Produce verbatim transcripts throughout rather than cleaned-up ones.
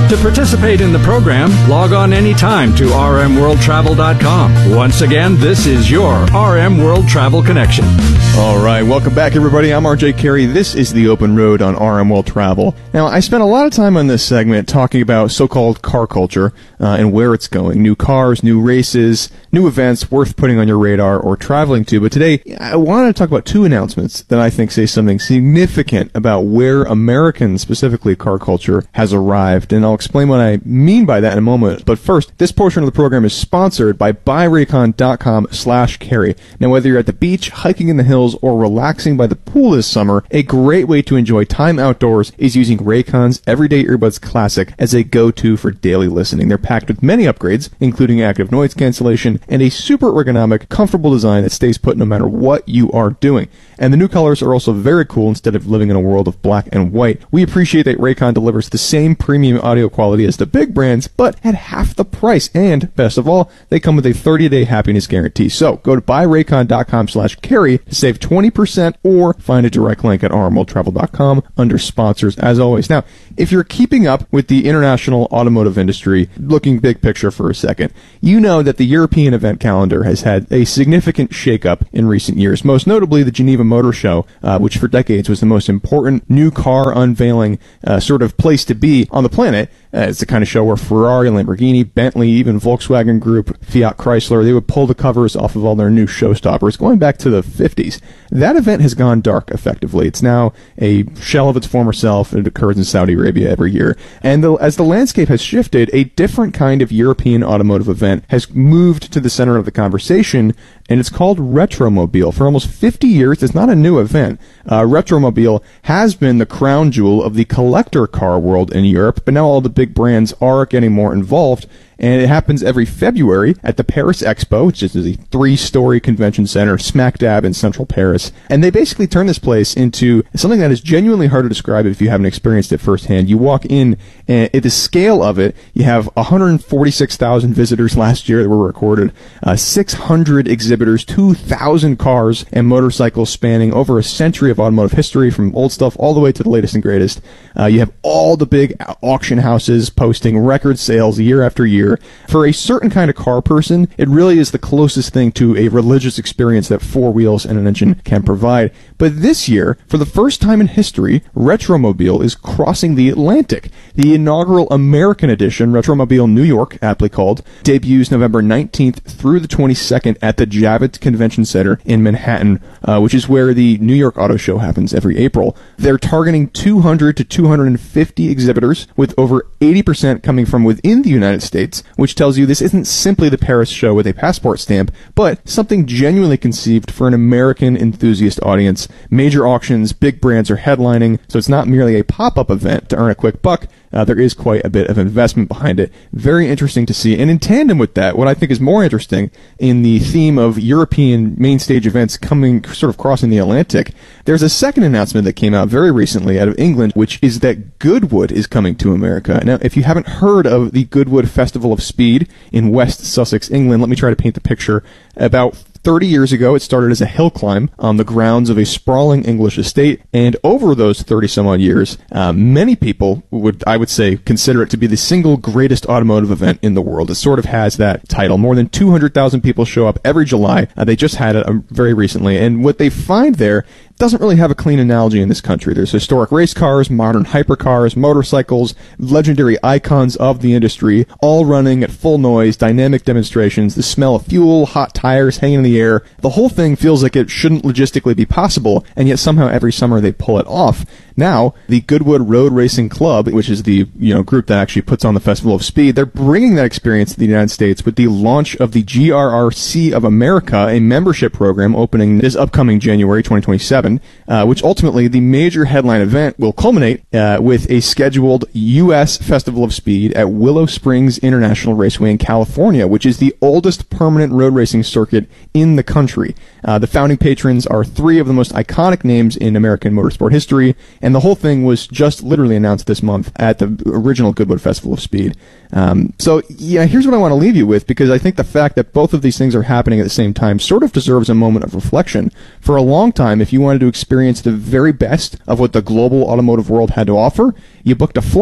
To participate in the program, log on anytime to r m world travel dot com. Once again, this is your R M World Travel Connection. All right, welcome back, everybody. I'm R J Carey. This is The Open Road on R M World Travel. Now, I spent a lot of time on this segment talking about so-called car culture uh, and where it's going. New cars, new races, new events worth putting on your radar or traveling to. But today, I wanted to talk about two announcements that I think say something significant about where American, specifically car culture, has arrived. And I'll explain what I mean by that in a moment. But first, this portion of the program is sponsored by buy raycon dot com slash carry. Now, whether you're at the beach, hiking in the hills, or relaxing by the pool this summer, a great way to enjoy time outdoors is using Raycon's Everyday Earbuds Classic as a go-to for daily listening. They're packed with many upgrades, including active noise cancellation and a super ergonomic, comfortable design that stays put no matter what you are doing. And the new colors are also very cool instead of living in a world of black and white. We appreciate that Raycon delivers the same premium audio quality as the big brands, but at half the price. And, best of all, they come with a thirty-day happiness guarantee. So, go to buy raycon dot com slash carry to save twenty percent or find a direct link at r m world travel dot com under sponsors, as always. Now, if you're keeping up with the international automotive industry, looking big picture for a second, you know that the European event calendar has had a significant shakeup in recent years, most notably the Geneva Motor Show, uh, which for decades was the most important new car unveiling uh, sort of place to be on the planet. Uh, it's the kind of show where Ferrari, Lamborghini, Bentley, even Volkswagen Group, Fiat Chrysler, they would pull the covers off of all their new showstoppers going back to the fifties. That event has gone dark, effectively. It's now a shell of its former self. It occurs in Saudi Arabia every year. And the, as the landscape has shifted, a different kind of European automotive event has moved to the center of the conversation, and it's called Retromobile. For almost fifty years, it's not a new event. Uh, Retromobile has been the crown jewel of the collector car world in Europe, but now all the big brands are getting more involved. And it happens every February at the Paris Expo, which is a three-story convention center smack dab in central Paris. And they basically turn this place into something that is genuinely hard to describe if you haven't experienced it firsthand. You walk in, and at the scale of it, you have one hundred forty-six thousand visitors last year that were recorded, uh, six hundred exhibitors, two thousand cars and motorcycles spanning over a century of automotive history, from old stuff all the way to the latest and greatest. Uh, you have all the big auction houses posting record sales year after year. For a certain kind of car person, it really is the closest thing to a religious experience that four wheels and an engine can provide. But this year, for the first time in history, Retromobile is crossing the Atlantic. The inaugural American edition, Retromobile New York, aptly called, debuts November nineteenth through the twenty-second at the Javits Convention Center in Manhattan, uh, which is where the New York Auto Show happens every April. They're targeting two hundred to two hundred fifty exhibitors, with over eighty percent coming from within the United States, which tells you this isn't simply the Paris show with a passport stamp, but something genuinely conceived for an American enthusiast audience. Major auctions, big brands are headlining, so it's not merely a pop-up event to earn a quick buck. Uh, there is quite a bit of investment behind it. Very interesting to see. And in tandem with that, what I think is more interesting in the theme of European main stage events coming, sort of crossing the Atlantic, there's a second announcement that came out very recently out of England, which is that Goodwood is coming to America. Now, if you haven't heard of the Goodwood Festival of Speed in West Sussex, England, let me try to paint the picture. About thirty years ago, it started as a hill climb on the grounds of a sprawling English estate, and over those thirty some odd years, uh, many people would, I would say, consider it to be the single greatest automotive event in the world. It sort of has that title. More than two hundred thousand people show up every July. Uh, they just had it um, very recently, and what they find there doesn't really have a clean analogy in this country. There's historic race cars, modern hypercars, motorcycles, legendary icons of the industry, all running at full noise, dynamic demonstrations, the smell of fuel, hot tires hanging in the air. The whole thing feels like it shouldn't logistically be possible, and yet somehow every summer they pull it off. Now, the Goodwood Road Racing Club, which is the you know group that actually puts on the Festival of Speed, they're bringing that experience to the United States with the launch of the G R R C of America, a membership program opening this upcoming January twenty twenty-seven, uh, which ultimately the major headline event will culminate uh, with a scheduled U S Festival of Speed at Willow Springs International Raceway in California, which is the oldest permanent road racing circuit in the country. Uh, the founding patrons are three of the most iconic names in American motorsport history, and the whole thing was just literally announced this month at the original Goodwood Festival of Speed. Um, so, yeah, here's what I want to leave you with, because I think the fact that both of these things are happening at the same time sort of deserves a moment of reflection. For a long time, if you wanted to experience the very best of what the global automotive world had to offer, you booked a flight.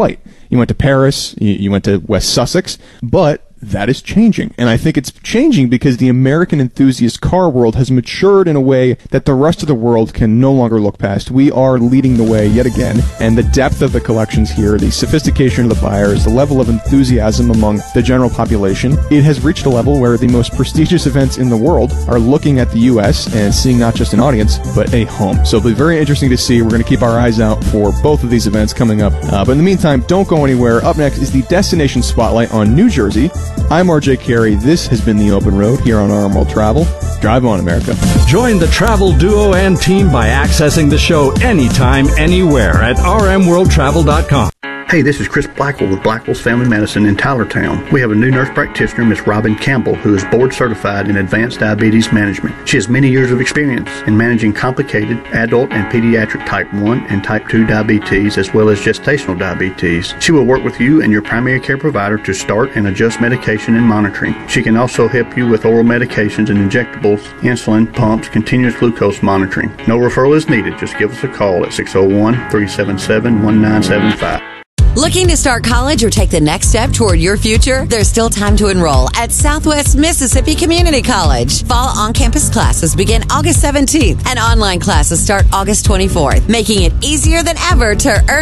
you went to Paris, you, you went to West Sussex, but that is changing. And I think it's changing because the American enthusiast car world has matured in a way that the rest of the world can no longer look past. We are leading the way yet again, and the depth of the collections here, the sophistication of the buyers, the level of enthusiasm among the general population, it has reached a level where the most prestigious events in the world are looking at the U S and seeing not just an audience, but a home. So it'll be very interesting to see. We're going to keep our eyes out for both of these events coming up. Uh, but in the meantime, don't go anywhere. Up next is the Destination Spotlight on New Jersey. I'm R J Carey. This has been The Open Road here on R M World Travel. Drive on, America. Join the travel duo and team by accessing the show anytime, anywhere at r m world travel dot com. Hey, this is Chris Blackwell with Blackwell's Family Medicine in Tylertown. We have a new nurse practitioner, Miss Robin Campbell, who is board certified in advanced diabetes management. She has many years of experience in managing complicated adult and pediatric type one and type two diabetes, as well as gestational diabetes. She will work with you and your primary care provider to start and adjust medication and monitoring. She can also help you with oral medications and injectables, insulin, pumps, continuous glucose monitoring. No referral is needed. Just give us a call at six oh one, three seven seven, one nine seven five. Looking to start college or take the next step toward your future? There's still time to enroll at Southwest Mississippi Community College. Fall on-campus classes begin August seventeenth and online classes start August twenty-fourth, making it easier than ever to earn